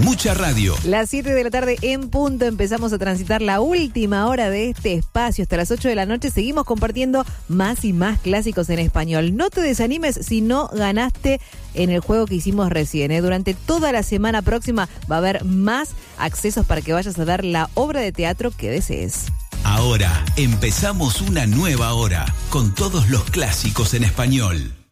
Mucha radio. Las 7 de la tarde en punto empezamos a transitar la última hora de este espacio. Hasta las 8 de la noche seguimos compartiendo más y más clásicos en español. No te desanimes si no ganaste en el juego que hicimos recién. Durante toda la semana próxima va a haber más accesos para que vayas a ver la obra de teatro que desees. Ahora empezamos una nueva hora con todos los clásicos en español.